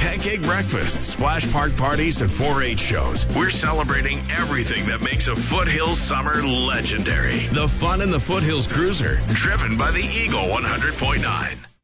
pancake breakfast, splash park parties, and 4-H shows. We're celebrating everything that makes a Foothills summer legendary. The fun in the Foothills Cruiser, driven by the Eagle 100.9.